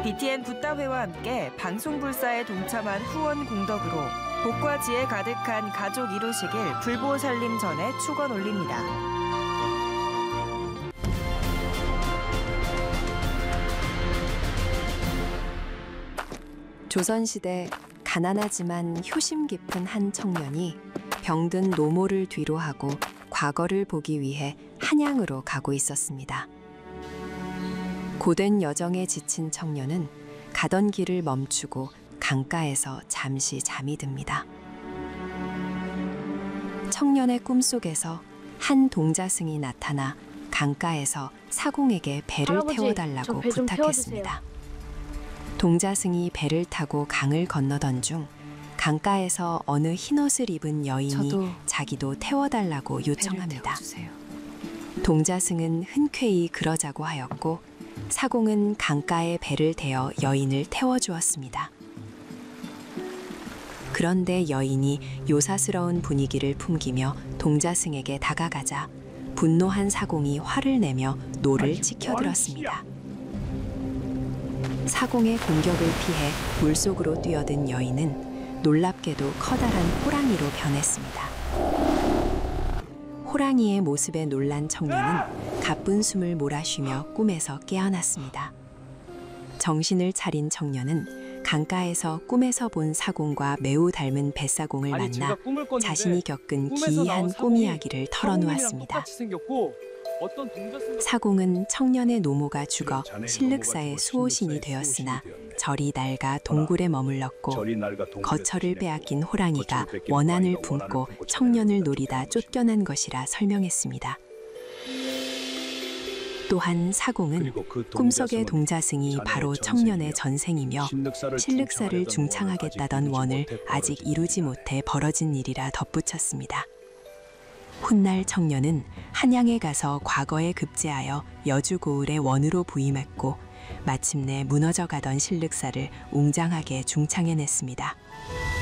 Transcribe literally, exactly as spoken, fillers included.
비티엔 붓다회와 함께 방송불사에 동참한 후원 공덕으로 복과 지혜 가득한 가족 이루시길 불보살님 전에 축원 올립니다. 조선시대 가난하지만 효심 깊은 한 청년이 병든 노모를 뒤로하고 과거를 보기 위해 한양으로 가고 있었습니다. 고된 여정에 지친 청년은 가던 길을 멈추고 강가에서 잠시 잠이 듭니다. 청년의 꿈속에서 한 동자승이 나타나 강가에서 사공에게 배를 할아버지, 태워달라고 저 배 좀 부탁했습니다. 동자승이 배를 타고 강을 건너던 중 강가에서 어느 흰옷을 입은 여인이 저도 자기도 태워달라고 요청합니다. 동자승은 흔쾌히 그러자고 하였고 사공은 강가에 배를 대어 여인을 태워주었습니다. 그런데 여인이 요사스러운 분위기를 숨기며 동자승에게 다가가자 분노한 사공이 화를 내며 노를 치켜들었습니다. 사공의 공격을 피해 물속으로 뛰어든 여인은 놀랍게도 커다란 호랑이로 변했습니다. 호랑이의 모습에 놀란 청년은 가쁜 숨을 몰아쉬며 꿈에서 깨어났습니다. 정신을 차린 청년은 강가에서 꿈에서 본 사공과 매우 닮은 뱃사공을 아니, 만나 자신이 겪은 기이한 꿈 이야기를 털어놓았습니다. 사공은 청년의 노모가 죽어 실륵사의 수호신이 되었으나 절이 낡아 동굴에 머물렀고 거처를 빼앗긴 호랑이가 원한을 품고 청년을 노리다 쫓겨난 것이라 설명했습니다. 또한 사공은 꿈속의 동자승이 바로 청년의 전생이며 실륵사를 중창하겠다던 원을 아직 이루지 못해 벌어진 일이라 덧붙였습니다. 훗날 청년은 한양에 가서 과거에 급제하여 여주고을의 원으로 부임했고 마침내 무너져가던 실륵사를 웅장하게 중창해냈습니다.